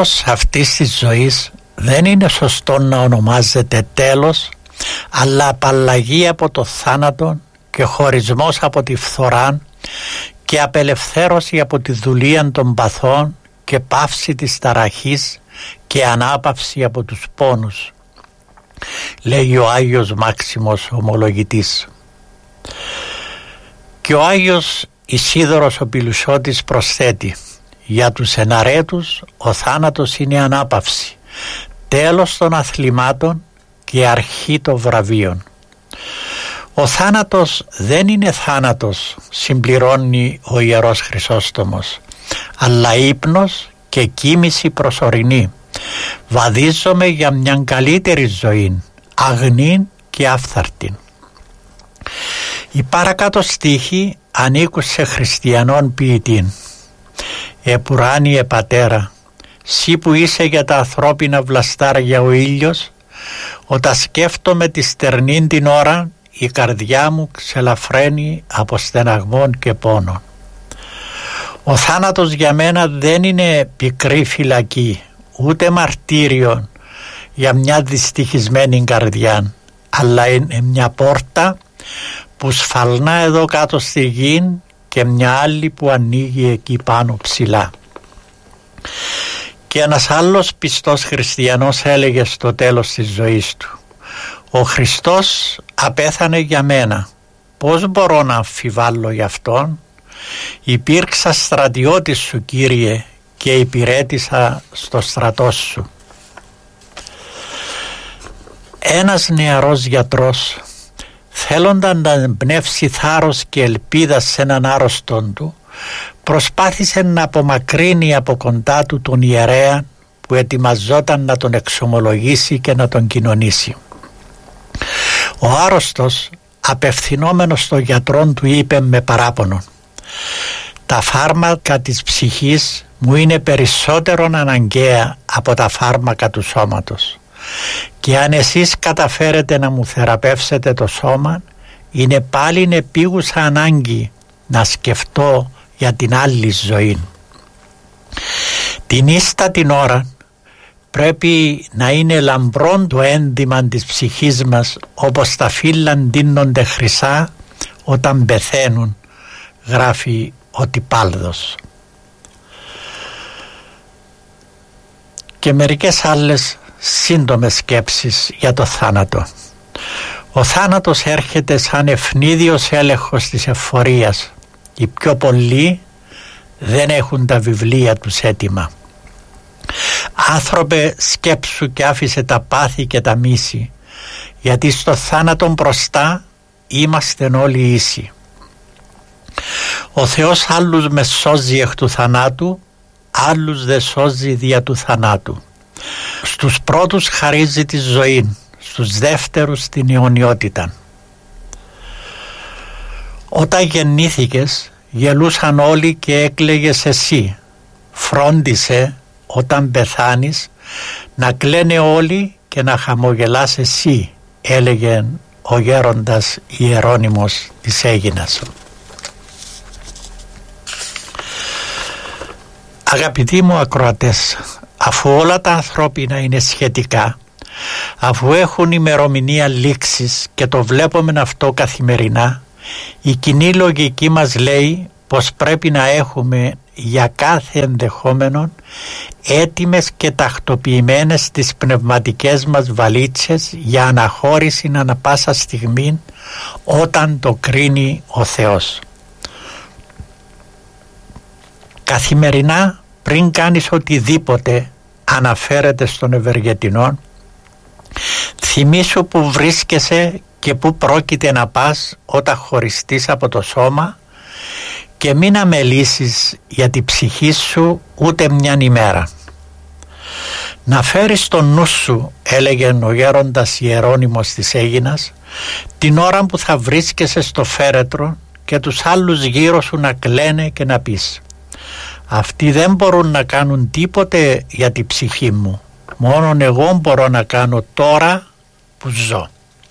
τέλος αυτής της ζωής δεν είναι σωστό να ονομάζεται τέλος, αλλά απαλλαγή από το θάνατο και χωρισμός από τη φθορά και απελευθέρωση από τη δουλεία των παθών και πάυση της ταραχής και ανάπαυση από τους πόνους, λέει ο Άγιος Μάξιμος Ομολογητής. Και ο Άγιος Ισίδωρος ο Πηλουσιώτης προσθέτει: για τους εναρέτους ο θάνατος είναι ανάπαυση, τέλος των αθλημάτων και αρχή των βραβείων. Ο θάνατος δεν είναι θάνατος, συμπληρώνει ο Ιερός Χρυσόστομος, αλλά ύπνος και κοίμηση προσωρινή. Βαδίζομαι για μια καλύτερη ζωή, αγνή και άφθαρτη. Οι παρακάτω στίχοι ανήκουν σε χριστιανών ποιητήν. «Επουράνιε πατέρα, σύ που είσαι για τα ανθρώπινα βλαστάρια ο ήλιος, όταν σκέφτομαι τη στερνή την ώρα, η καρδιά μου ξελαφραίνει από στεναγμόν και πόνο. Ο θάνατος για μένα δεν είναι πικρή φυλακή, ούτε μαρτύριο για μια δυστυχισμένη καρδιά, αλλά είναι μια πόρτα που σφαλνά εδώ κάτω στη γη και μια άλλη που ανοίγει εκεί πάνω ψηλά». Και ένας άλλος πιστός χριστιανός έλεγε στο τέλος της ζωής του: «Ο Χριστός απέθανε για μένα, πώς μπορώ να αμφιβάλλω γι' Αυτόν? Υπήρξα στρατιώτης σου, Κύριε, και υπηρέτησα στο στρατό σου». Ένας νεαρός γιατρός, θέλοντας να εμπνεύσει θάρρος και ελπίδα σε έναν άρρωστον του, προσπάθησε να απομακρύνει από κοντά του τον ιερέα που ετοιμαζόταν να τον εξομολογήσει και να τον κοινωνήσει. Ο άρρωστος, απευθυνόμενος στον γιατρόν, του είπε με παράπονο: «Τα φάρμακα της ψυχής μου είναι περισσότερο αναγκαία από τα φάρμακα του σώματος, και αν εσείς καταφέρετε να μου θεραπεύσετε το σώμα, είναι πάλι επίγουσα ανάγκη να σκεφτώ για την άλλη ζωή. Την ίστα την ώρα πρέπει να είναι λαμπρόν το ένδυμα της ψυχής μας, όπως τα φύλλα ντύνονται χρυσά όταν πεθαίνουν», γράφει ο Τυπάλδος. Και μερικές άλλες σύντομες σκέψεις για το θάνατο. Ο θάνατος έρχεται σαν ευνίδιος έλεγχος της εφορίας. Οι πιο πολλοί δεν έχουν τα βιβλία τους έτοιμα. Άνθρωπε, σκέψου και άφησε τα πάθη και τα μίση, γιατί στο θάνατο μπροστά είμαστε όλοι ίσοι. Ο Θεός άλλους με σώζει εκ του θανάτου, άλλους δε σώζει δια του θανάτου. Στους πρώτους χαρίζει τη ζωή, στους δεύτερους την αιωνιότητα. Όταν γεννήθηκες γελούσαν όλοι και έκλαιγες εσύ. Φρόντισε όταν πεθάνεις να κλαίνε όλοι και να χαμογελάς εσύ, έλεγε ο γέροντας Ιερώνυμος της Αίγινας. Αγαπητοί μου ακροατές, αφού όλα τα ανθρώπινα είναι σχετικά, αφού έχουν ημερομηνία λήξης και το βλέπουμε αυτό καθημερινά, η κοινή λογική μας λέει πως πρέπει να έχουμε για κάθε ενδεχόμενο έτοιμες και τακτοποιημένες τις πνευματικές μας βαλίτσες για αναχώρηση ανα πάσα στιγμή όταν το κρίνει ο Θεός. Καθημερινά, πριν κάνεις οτιδήποτε αναφέρεται στον ευεργετινό, θυμήσου που βρίσκεσαι και που πρόκειται να πας όταν χωριστείς από το σώμα, και μην αμελήσεις για τη ψυχή σου ούτε μιαν ημέρα. Να φέρεις το νου σου, έλεγε ο γέροντας Ιερώνυμος της Αίγινας, την ώρα που θα βρίσκεσαι στο φέρετρο και τους άλλους γύρω σου να κλαίνε και να πεις: «Αυτοί δεν μπορούν να κάνουν τίποτε για τη ψυχή μου, μόνον εγώ μπορώ να κάνω τώρα που ζω».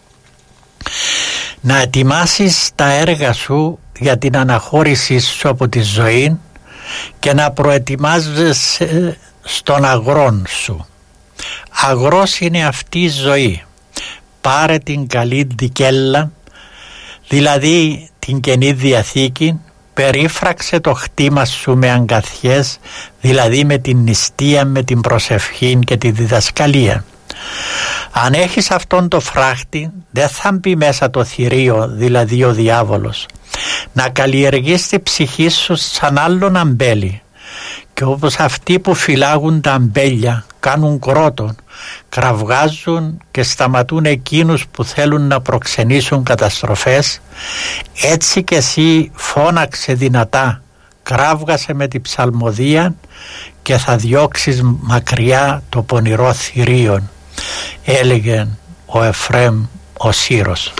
Να ετοιμάσεις τα έργα σου για την αναχώρησή σου από τη ζωή και να προετοιμάζεσαι στον αγρόν σου. Αγρός είναι αυτή η ζωή. Πάρε την καλή δικέλα, δηλαδή την Καινή Διαθήκη, περίφραξε το χτήμα σου με αγκαθιές, δηλαδή με την νηστεία, με την προσευχή και τη διδασκαλία. Αν έχεις αυτόν το φράχτη, δεν θα μπει μέσα το θηρίο, δηλαδή ο διάβολος, να καλλιεργείς τη ψυχή σου σαν άλλον αμπέλι. Και όπως αυτοί που φυλάγουν τα αμπέλια κάνουν κρότον, κραυγάζουν και σταματούν εκείνους που θέλουν να προξενήσουν καταστροφές, έτσι και εσύ φώναξε δυνατά, κράβγασε με την ψαλμοδία και θα διώξεις μακριά το πονηρό θηρίον, έλεγε ο Εφραίμ ο Σύρος.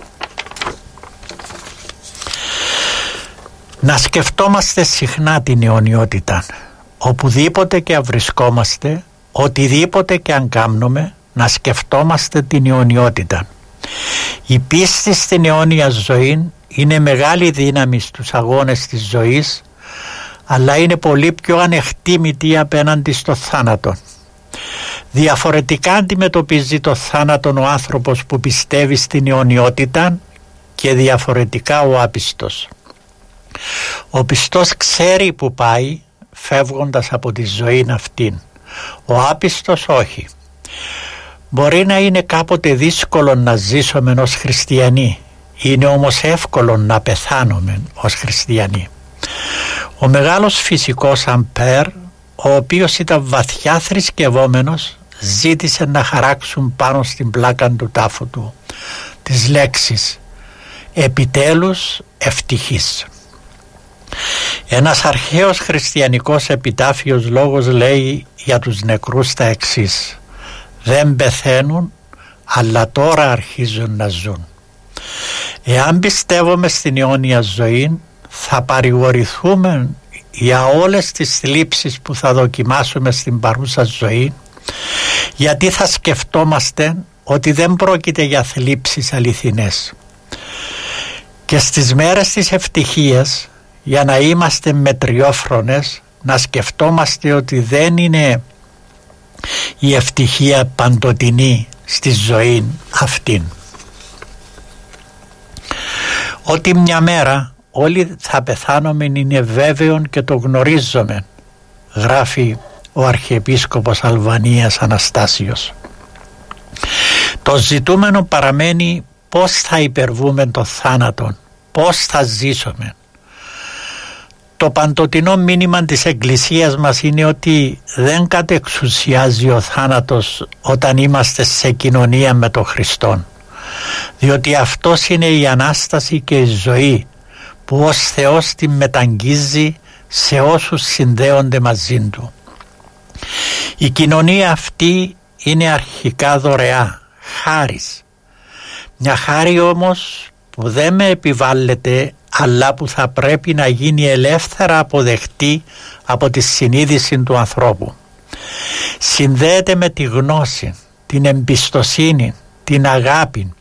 Να σκεφτόμαστε συχνά την αιωνιότητα. Οπουδήποτε και αν βρισκόμαστε, οτιδήποτε και αν κάνουμε, να σκεφτόμαστε την αιωνιότητα. Η πίστη στην αιώνια ζωή είναι μεγάλη δύναμη στους αγώνες της ζωής, αλλά είναι πολύ πιο ανεκτήμητη απέναντι στο θάνατο. Διαφορετικά αντιμετωπίζει το θάνατο ο άνθρωπος που πιστεύει στην αιωνιότητα και διαφορετικά ο άπιστος. Ο πιστός ξέρει που πάει φεύγοντας από τη ζωή αυτήν. Ο άπιστος όχι. Μπορεί να είναι κάποτε δύσκολο να ζήσουμε ως χριστιανοί, είναι όμως εύκολο να πεθάνουμε ως χριστιανοί. Ο μεγάλος φυσικός Αμπέρ, ο οποίος ήταν βαθιά θρησκευόμενος, ζήτησε να χαράξουν πάνω στην πλάκα του τάφου του τις λέξεις «Επιτέλους ευτυχής». Ένας αρχαίος χριστιανικός επιτάφιος λόγος λέει για τους νεκρούς τα εξής: «Δεν πεθαίνουν, αλλά τώρα αρχίζουν να ζουν». Εάν πιστεύουμε στην αιώνια ζωή, θα παρηγορηθούμε για όλες τις θλίψεις που θα δοκιμάσουμε στην παρούσα ζωή, γιατί θα σκεφτόμαστε ότι δεν πρόκειται για θλίψεις αληθινές. Και στις μέρες της ευτυχίας, για να είμαστε μετριόφρονες, να σκεφτόμαστε ότι δεν είναι η ευτυχία παντοτινή στη ζωή αυτήν. Ότι μια μέρα όλοι θα πεθάνουμε είναι βέβαιο και το γνωρίζουμε, γράφει ο Αρχιεπίσκοπος Αλβανίας Αναστάσιος. Το ζητούμενο παραμένει πώς θα υπερβούμε το θάνατο, πώς θα ζήσουμε. Το παντοτινό μήνυμα της Εκκλησίας μας είναι ότι δεν κατεξουσιάζει ο θάνατος όταν είμαστε σε κοινωνία με τον Χριστόν, διότι αυτός είναι η Ανάσταση και η ζωή που ως Θεός την μεταγγίζει σε όσους συνδέονται μαζί Του. Η κοινωνία αυτή είναι αρχικά δωρεά, χάρις. Μια χάρη όμως που δεν με επιβάλλεται, αλλά που θα πρέπει να γίνει ελεύθερα αποδεκτή από τη συνείδηση του ανθρώπου. Συνδέεται με τη γνώση, την εμπιστοσύνη, την αγάπη,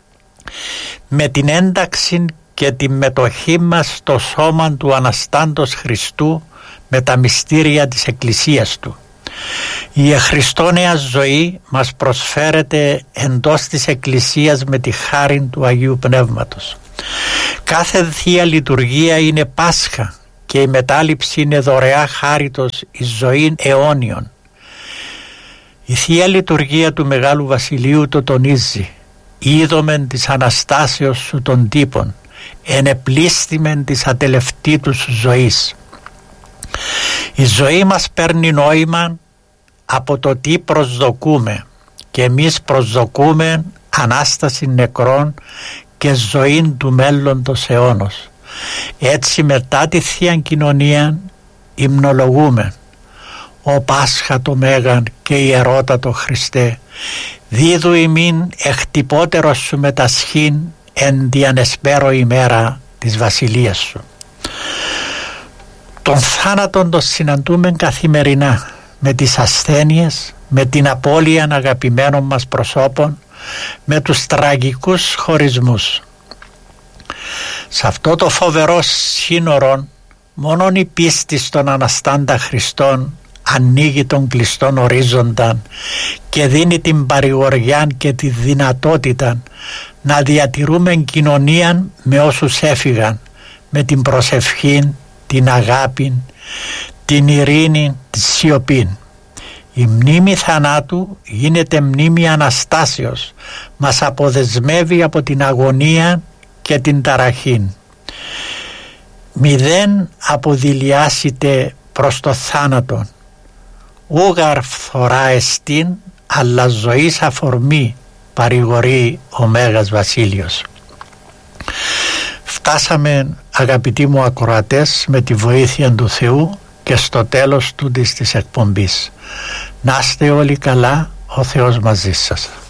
με την ένταξη και τη μετοχή μας στο σώμα του Αναστάντος Χριστού, με τα μυστήρια της Εκκλησίας Του. Η εχριστόνεα ζωή μας προσφέρεται εντός της Εκκλησίας με τη χάρη του Αγίου Πνεύματος. Κάθε Θεία Λειτουργία είναι Πάσχα και η μετάληψη είναι δωρεά χάριτος η ζωή αιώνιων. Η Θεία Λειτουργία του Μεγάλου Βασιλείου το τονίζει: «Είδομεν της Αναστάσεως σου των τύπων, ενεπλίστημεν της ατελευτήτους ζωής». Η ζωή μας παίρνει νόημα από το τι προσδοκούμε και εμείς προσδοκούμε Ανάσταση νεκρών και ζωή του μέλλοντος αιώνος. Έτσι μετά τη Θεία Κοινωνία υμνολογούμε: «Ο Πάσχα το Μέγαν και ιερότατο Χριστέ, δίδου ημίν εκτυπώτερος σου μετασχήν εν διανεσπέρο ημέρα της βασιλείας σου». Τον θάνατον το συναντούμε καθημερινά, με τις ασθένειες, με την απώλεια αγαπημένων μας προσώπων, με τους τραγικούς χωρισμούς. Σε αυτό το φοβερό σύνορο μόνον η πίστη στον Αναστάντα Χριστόν ανοίγει τον κλειστόν ορίζοντα και δίνει την παρηγοριά και τη δυνατότητα να διατηρούμε κοινωνία με όσους έφυγαν, με την προσευχή, την αγάπη, την ειρήνη, τη σιωπή. Η μνήμη θανάτου γίνεται μνήμη Αναστάσεως, μας αποδεσμεύει από την αγωνία και την ταραχή. Μηδέν αποδηλιάσετε προς το θάνατον, ούγαρ φθορά εστίν, αλλά ζωής αφορμή, παρηγορεί ο Μέγας Βασίλειος. Φτάσαμε, αγαπητοί μου ακροατές, με τη βοήθεια του Θεού και στο τέλος τούτης της εκπομπής. Να είστε όλοι καλά, ο Θεός μαζί σας.